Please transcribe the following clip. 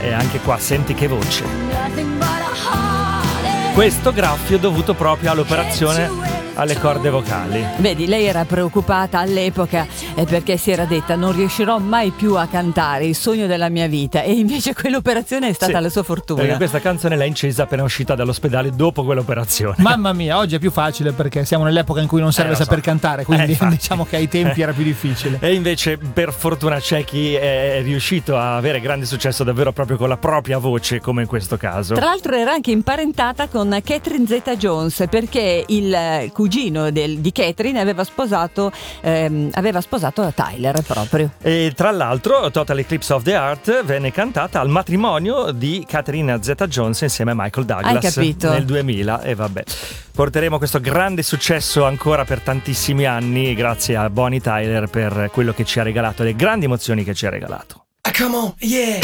E anche qua senti che voce. Questo graffio dovuto proprio all'operazione alle corde vocali. Vedi, lei era preoccupata all'epoca perché si era detta: non riuscirò mai più a cantare, il sogno della mia vita, e invece quell'operazione è stata la sua fortuna. Perché questa canzone l'ha incisa appena uscita dall'ospedale dopo quell'operazione. Mamma mia, oggi è più facile perché siamo nell'epoca in cui non serve saper cantare, quindi diciamo che ai tempi era più difficile. E invece per fortuna c'è chi è riuscito a avere grande successo davvero proprio con la propria voce, come in questo caso. Tra l'altro era anche imparentata con Catherine Zeta-Jones, perché il cugino di Catherine aveva sposato Tyler proprio. E tra l'altro Total Eclipse of the Heart venne cantata al matrimonio di Catherine Zeta-Jones insieme a Michael Douglas. Hai capito? Nel 2000. E vabbè, porteremo questo grande successo ancora per tantissimi anni, grazie a Bonnie Tyler per quello che ci ha regalato, le grandi emozioni che ci ha regalato. Come on, yeah.